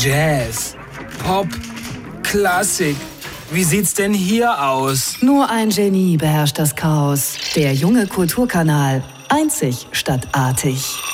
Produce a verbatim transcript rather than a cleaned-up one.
Jazz, Pop, Klassik. Wie sieht's denn hier aus? Nur ein Genie beherrscht das Chaos. Der junge Kulturkanal. Einzig statt artig.